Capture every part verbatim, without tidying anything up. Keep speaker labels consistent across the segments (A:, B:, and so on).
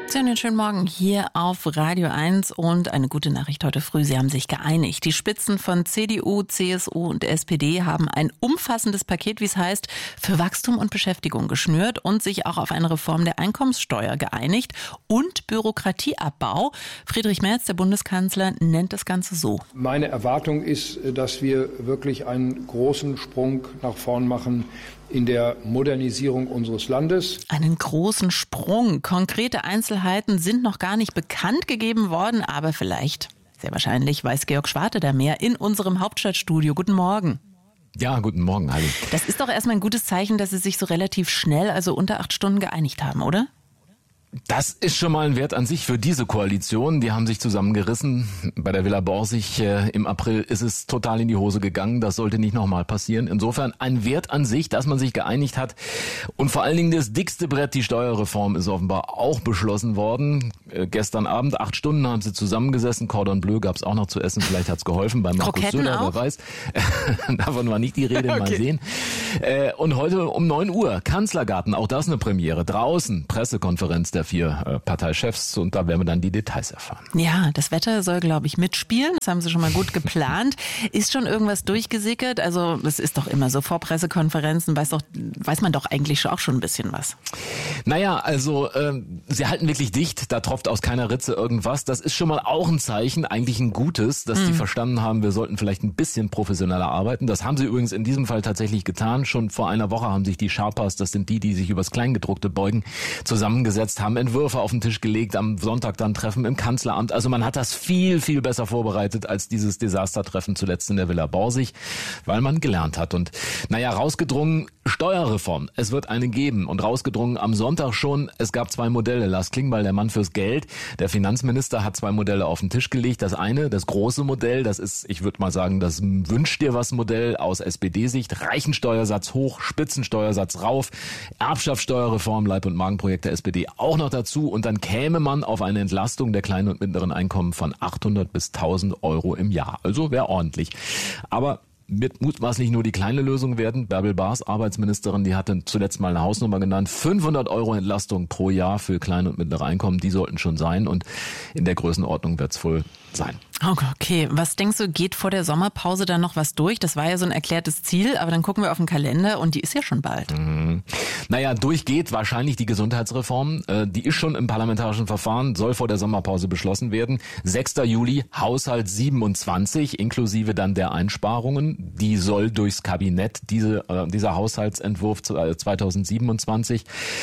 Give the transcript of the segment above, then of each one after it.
A: Einen schönen Morgen hier auf Radio eins und eine gute Nachricht heute früh. Sie haben sich geeinigt. Die Spitzen von C D U, C S U und S P D haben ein umfassendes Paket, wie es heißt, für Wachstum und Beschäftigung geschnürt und sich auch auf eine Reform der Einkommenssteuer geeinigt und Bürokratieabbau. Friedrich Merz, der Bundeskanzler, nennt das Ganze so.
B: Meine Erwartung ist, dass wir wirklich einen großen Sprung nach vorn machen in der Modernisierung unseres Landes.
A: Einen großen Sprung. Konkrete Einzelheiten sind noch gar nicht bekannt gegeben worden, aber vielleicht, sehr wahrscheinlich, weiß Georg Schwarte da mehr in unserem Hauptstadtstudio. Guten Morgen.
C: Ja, guten Morgen, Heidi.
A: Das ist doch erstmal ein gutes Zeichen, dass Sie sich so relativ schnell, also unter acht Stunden geeinigt haben, oder?
C: Das ist schon mal ein Wert an sich für diese Koalition. Die haben sich zusammengerissen. Bei der Villa Borsig äh, im April ist es total in die Hose gegangen. Das sollte nicht nochmal passieren. Insofern ein Wert an sich, dass man sich geeinigt hat. Und vor allen Dingen das dickste Brett, die Steuerreform, ist offenbar auch beschlossen worden. Äh, gestern Abend, acht Stunden haben sie zusammengesessen. Cordon Bleu gab es auch noch zu essen. Vielleicht hat's geholfen bei Markus Söder, wer weiß. Davon war nicht die Rede, okay. Mal sehen. Äh, und heute um neun Uhr, Kanzlergarten, auch das eine Premiere. Draußen, Pressekonferenz der vier äh, Parteichefs und da werden wir dann die Details erfahren.
A: Ja, das Wetter soll, glaube ich, mitspielen. Das haben Sie schon mal gut geplant. Ist schon irgendwas durchgesickert? Also es ist doch immer so, vor Pressekonferenzen weiß, doch, weiß man doch eigentlich auch schon ein bisschen was.
C: Naja, also äh, sie halten wirklich dicht, da tropft aus keiner Ritze irgendwas. Das ist schon mal auch ein Zeichen, eigentlich ein gutes, dass mhm. die verstanden haben, wir sollten vielleicht ein bisschen professioneller arbeiten. Das haben sie übrigens in diesem Fall tatsächlich getan. Schon vor einer Woche haben sich die Sharpers, das sind die, die sich übers Kleingedruckte beugen, zusammengesetzt, haben Entwürfe auf den Tisch gelegt, am Sonntag dann Treffen im Kanzleramt. Also man hat das viel, viel besser vorbereitet als dieses Desastertreffen zuletzt in der Villa Borsig, weil man gelernt hat. Und naja, rausgedrungen, Steuerreform. Es wird eine geben. Und rausgedrungen am Sonntag schon, es gab zwei Modelle. Lars Klingbeil, der Mann fürs Geld, der Finanzminister, hat zwei Modelle auf den Tisch gelegt. Das eine, das große Modell, das ist, ich würde mal sagen, das Wünsch dir was Modell aus S P D-Sicht. Reichensteuersatz hoch, Spitzensteuersatz rauf, Erbschaftssteuerreform, Leib- und Magenprojekt der S P D auch noch dazu. Und dann käme man auf eine Entlastung der kleinen und mittleren Einkommen von achthundert bis tausend Euro im Jahr. Also wäre ordentlich. Aber wird mutmaßlich nur die kleine Lösung werden. Bärbel Baas, Arbeitsministerin, die hatte zuletzt mal eine Hausnummer genannt. fünfhundert Euro Entlastung pro Jahr für kleine und mittlere Einkommen, die sollten schon sein. Und in der Größenordnung wird es wohl sein.
A: Okay, was denkst du, geht vor der Sommerpause dann noch was durch? Das war ja so ein erklärtes Ziel, aber dann gucken wir auf den Kalender und die ist ja schon bald.
C: Mhm. Naja, durchgeht wahrscheinlich die Gesundheitsreform. Die ist schon im parlamentarischen Verfahren, soll vor der Sommerpause beschlossen werden. sechster Juli, Haushalt siebenundzwanzig, inklusive dann der Einsparungen. Die soll durchs Kabinett, diese, dieser Haushaltsentwurf zweitausendsiebenundzwanzig.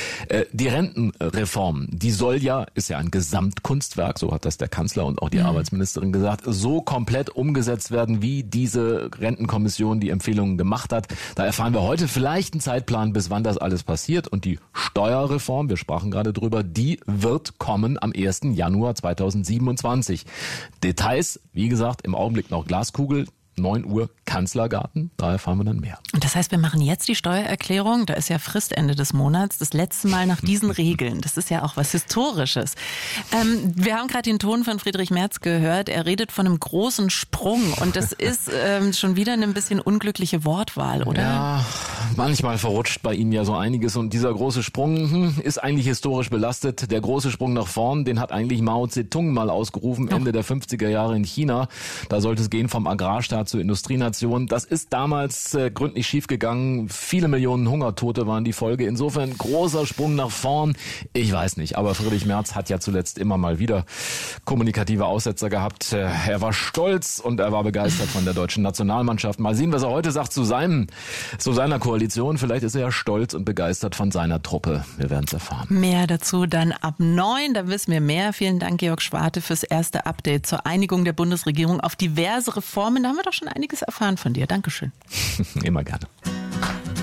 C: Die Rentenreform, die soll ja, ist ja ein Gesamtkunstwerk, so hat das der Kanzler und auch die mhm. Arbeitsministerin gesagt, so komplett umgesetzt werden, wie diese Rentenkommission die Empfehlungen gemacht hat. Da erfahren wir heute vielleicht einen Zeitplan, bis wann das alles passiert. Und die Steuerreform, wir sprachen gerade drüber, die wird kommen am ersten Januar zweitausendsiebenundzwanzig. Details, wie gesagt, im Augenblick noch Glaskugel. neun Uhr Kanzlergarten, da erfahren wir dann mehr.
A: Und das heißt, wir machen jetzt die Steuererklärung, da ist ja Fristende des Monats, das letzte Mal nach diesen Regeln. Das ist ja auch was Historisches. Ähm, wir haben gerade den Ton von Friedrich Merz gehört, er redet von einem großen Sprung und das ist ähm, schon wieder eine ein bisschen unglückliche Wortwahl, oder?
C: Ja, manchmal verrutscht bei Ihnen ja so einiges und dieser große Sprung hm, ist eigentlich historisch belastet. Der große Sprung nach vorn, den hat eigentlich Mao Zedong mal ausgerufen, Ende der fünfziger Jahre in China. Da sollte es gehen vom Agrarstaat zur Industrienation. Das ist damals äh, gründlich schiefgegangen. Viele Millionen Hungertote waren die Folge. Insofern großer Sprung nach vorn. Ich weiß nicht, aber Friedrich Merz hat ja zuletzt immer mal wieder kommunikative Aussetzer gehabt. Äh, er war stolz und er war begeistert von der deutschen Nationalmannschaft. Mal sehen, was er heute sagt zu seinem, zu seiner Koalition. Vielleicht ist er ja stolz und begeistert von seiner Truppe. Wir werden es erfahren.
A: Mehr dazu dann ab neun. Da wissen wir mehr. Vielen Dank, Georg Schwarte, fürs erste Update zur Einigung der Bundesregierung auf diverse Reformen. Da haben wir doch schon einiges erfahren von dir. Dankeschön.
C: Immer gerne.